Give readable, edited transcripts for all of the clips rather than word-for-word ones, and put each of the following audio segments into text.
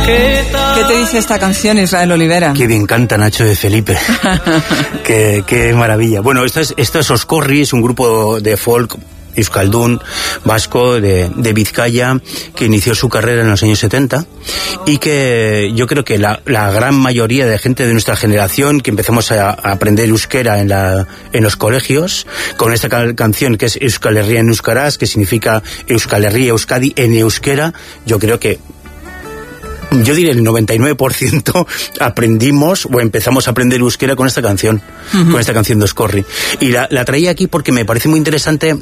¿Qué te dice esta canción, Israel Olivera? Qué bien canta Nacho de Felipe. qué maravilla. Bueno, esto es Oscorri, es un grupo de folk euskaldun, vasco, de Vizcaya, que inició su carrera en los años 70 y que yo creo que la gran mayoría de gente de nuestra generación que empezamos a aprender euskera en los colegios, con esta canción que es Euskal Herria en euskaraz, que significa Euskal Herria, Euskadi en euskera, yo creo que yo diré el 99% aprendimos o empezamos a aprender euskera con esta canción, con esta canción de Oscorri. Y la traía aquí porque me parece muy interesante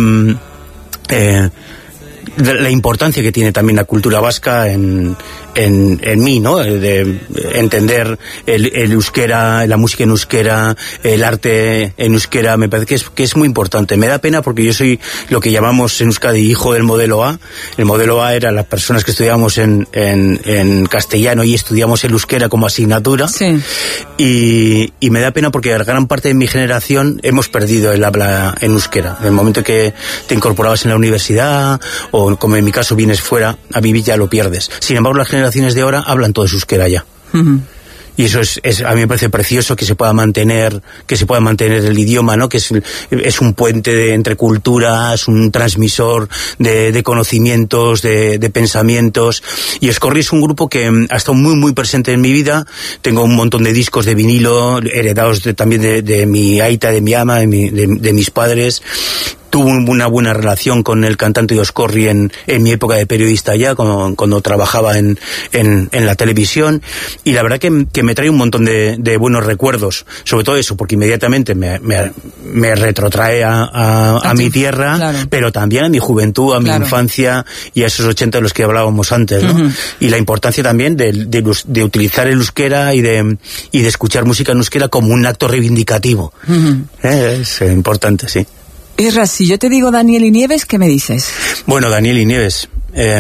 la importancia que tiene también la cultura vasca en mí, ¿no? De entender el euskera, la música en euskera, el arte en euskera, me parece que es muy importante. Me da pena porque yo soy lo que llamamos en Euskadi hijo del modelo A. El modelo A era las personas que estudiábamos en castellano y estudiamos el euskera como asignatura. Sí. Y me da pena porque gran parte de mi generación hemos perdido el habla en euskera. En el momento que te incorporabas en la universidad o como en mi caso vienes fuera a vivir, ya lo pierdes. Sin embargo, las generaciones de ahora hablan todo euskera ya. Y eso es a mí me parece precioso que se pueda mantener el idioma, ¿no? Que es un puente entre culturas, un transmisor de conocimientos, de pensamientos. Y Oscorri es un grupo que ha estado muy muy presente en mi vida. Tengo un montón de discos de vinilo heredados también de mi aita, de mi ama, de mis padres. Tuve una buena relación con el cantante de Oscorri en mi época de periodista ya, cuando trabajaba en la televisión, y la verdad que me trae un montón de buenos recuerdos, sobre todo eso, porque inmediatamente me retrotrae a mi tierra, claro, pero también a mi juventud, a mi infancia y a esos 80 de los que hablábamos antes, ¿no? Y la importancia también de utilizar el euskera y de escuchar música en euskera como un acto reivindicativo. Es importante, sí. Isra, si yo te digo Daniel y Nieves, ¿qué me dices? Bueno, Daniel y Nieves.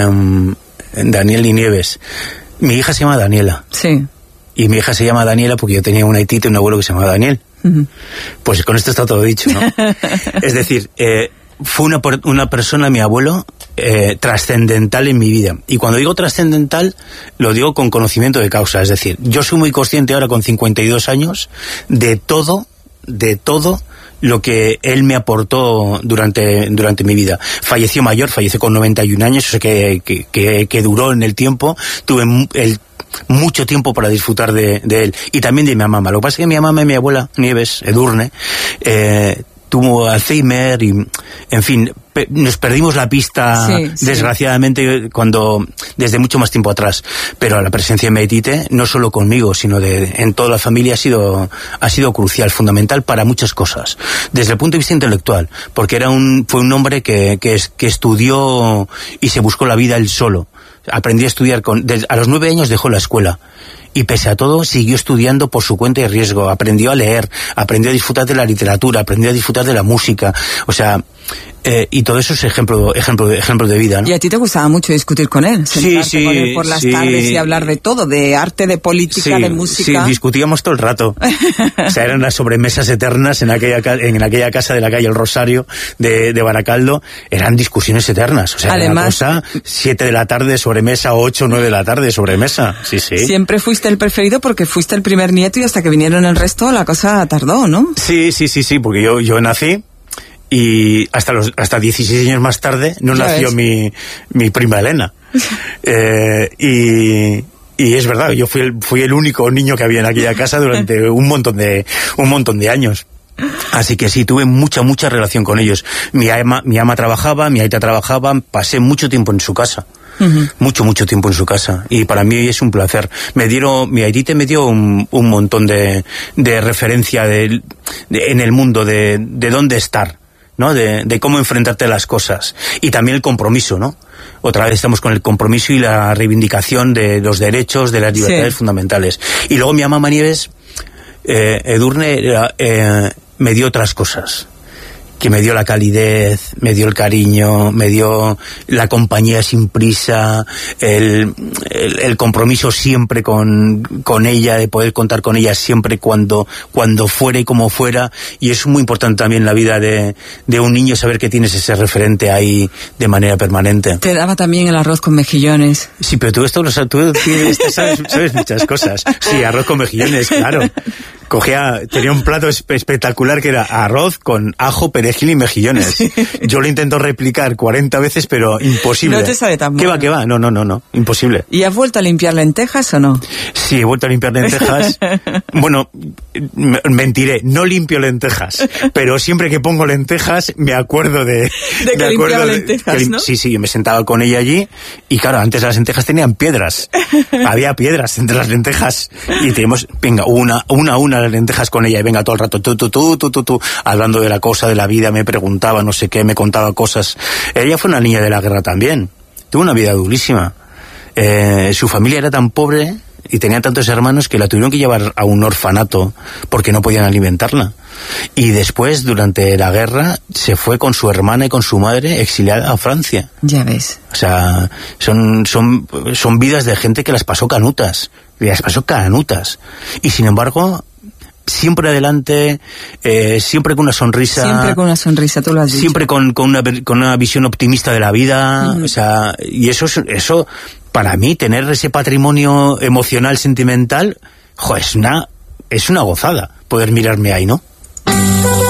Mi hija se llama Daniela. Sí. Y mi hija se llama Daniela porque yo tenía una tita y un abuelo que se llamaba Daniel. Pues con esto está todo dicho, ¿no? Es decir, fue una persona, mi abuelo, trascendental en mi vida. Y cuando digo trascendental, lo digo con conocimiento de causa. Es decir, yo soy muy consciente ahora con 52 años de todo lo que él me aportó durante mi vida. Falleció mayor, falleció con 91 años, o sea que duró en el tiempo. Tuve mucho tiempo para disfrutar de él. Y también de mi mamá. Lo que pasa es que mi mamá y mi abuela, Nieves, Edurne, tuvo Alzheimer y, en fin, nos perdimos la pista, desgraciadamente, desde mucho más tiempo atrás. Pero la presencia de Meditite, no solo conmigo, sino en toda la familia, ha sido crucial, fundamental para muchas cosas. Desde el punto de vista intelectual, porque fue un hombre que estudió y se buscó la vida él solo. Aprendí a estudiar a los 9 años dejó la escuela. Y pese a todo, siguió estudiando por su cuenta y riesgo. Aprendió a leer, aprendió a disfrutar de la literatura, aprendió a disfrutar de la música. O sea, y todo eso es ejemplo de vida, ¿no? Y a ti te gustaba mucho discutir con él, sentarte con él por las tardes y hablar de todo, de arte, de política, de música. Sí, discutíamos todo el rato. O sea, eran las sobremesas eternas en aquella casa de la calle El Rosario de Baracaldo. Eran discusiones eternas. O sea, además, era una cosa, 7 de la tarde sobremesa, 8, 9 de la tarde sobremesa. Sí. Siempre fuiste el preferido porque fuiste el primer nieto y hasta que vinieron el resto la cosa tardó, ¿no? Sí, porque yo nací. Y hasta 16 años más tarde no nació mi prima Elena. Y es verdad, yo fui el único niño que había en aquella casa durante un montón de años. Así que sí, tuve mucha relación con ellos. Mi ama trabajaba, mi aita trabajaba, pasé mucho tiempo en su casa. Mucho tiempo en su casa, y para mí es un placer. Mi aitite me dio un montón de referencia en el mundo de dónde estar, ¿no? De cómo enfrentarte a las cosas, y también el compromiso, ¿no? Otra vez estamos con el compromiso y la reivindicación de los derechos, de las libertades fundamentales. Y luego mi mamá Nieves, Edurne, me dio otras cosas que me dio la calidez, me dio el cariño, me dio la compañía sin prisa, el compromiso siempre con ella, de poder contar con ella siempre cuando fuera y como fuera, y es muy importante también en la vida de un niño saber que tienes ese referente ahí de manera permanente. Te daba también el arroz con mejillones. Sí, pero tú sabes muchas cosas. Sí, arroz con mejillones, claro. Tenía un plato espectacular que era arroz con ajo, perejil y mejillones. Sí. Yo lo intento replicar 40 veces, pero imposible. No te sabe tan bueno. ¿Qué va? No, imposible. ¿Y has vuelto a limpiar lentejas o no? Sí, he vuelto a limpiar lentejas. Bueno, mentiré, no limpio lentejas, pero siempre que pongo lentejas me acuerdo de que limpiaba lentejas, ¿no? Sí, yo me sentaba con ella allí y claro, antes las lentejas tenían piedras. Había piedras entre las lentejas y teníamos, venga, una las lentejas con ella y venga todo el rato, tú, hablando de la cosa, de la vida, me preguntaba no sé qué, me contaba cosas. Ella fue una niña de la guerra también, tuvo una vida durísima. Su familia era tan pobre y tenía tantos hermanos que la tuvieron que llevar a un orfanato porque no podían alimentarla. Y después, durante la guerra, se fue con su hermana y con su madre exiliada a Francia. Ya ves. O sea, son vidas de gente que las pasó canutas. Y sin embargo, siempre adelante, siempre con una sonrisa. Siempre con una sonrisa, tú lo has dicho. Siempre con una visión optimista de la vida. O sea, y eso para mí, tener ese patrimonio emocional, sentimental, es una gozada poder mirarme ahí, ¿no?